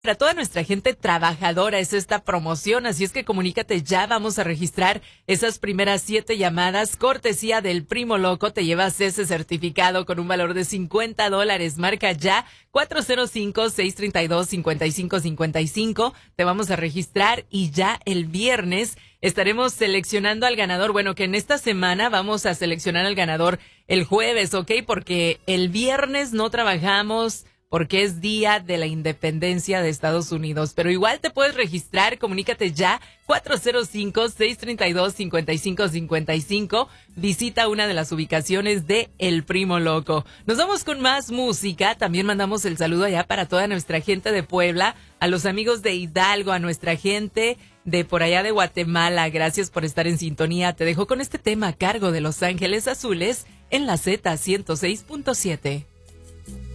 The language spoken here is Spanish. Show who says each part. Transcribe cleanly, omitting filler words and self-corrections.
Speaker 1: Para toda nuestra gente trabajadora es esta promoción, así es que comunícate ya, vamos a registrar esas primeras 7 llamadas, cortesía del Primo Loco, te llevas ese certificado con un valor de $50, marca ya 405-632-5555, te vamos a registrar y ya el viernes estaremos seleccionando al ganador, bueno, que en esta semana vamos a seleccionar al ganador el jueves, ¿ok? Porque el viernes no trabajamos, porque es Día de la Independencia de Estados Unidos. Pero igual te puedes registrar, comunícate ya, 405-632-5555. Visita una de las ubicaciones de El Primo Loco. Nos vamos con más música. También mandamos el saludo allá para toda nuestra gente de Puebla, a los amigos de Hidalgo, a nuestra gente de por allá de Guatemala. Gracias por estar en sintonía. Te dejo con este tema a cargo de Los Ángeles Azules en la Z 106.7.